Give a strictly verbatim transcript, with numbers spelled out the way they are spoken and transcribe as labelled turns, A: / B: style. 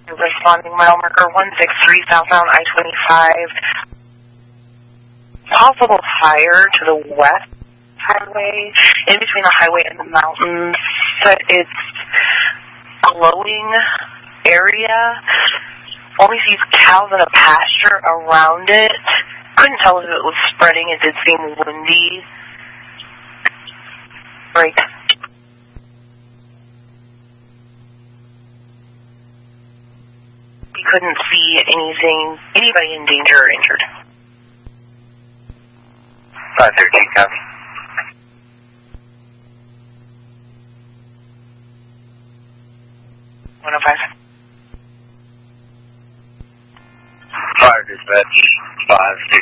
A: Responding mile marker one six three southbound I twenty-five. Possible fire to the west highway, in between the highway and the mountains. But it's glowing area. Only sees cows in a pasture around it. Couldn't tell if it was spreading. It did seem windy. Break. We couldn't see anything, anybody in danger or injured.
B: five thirteen, copy.
A: one oh five.
B: Fire dispatch, five two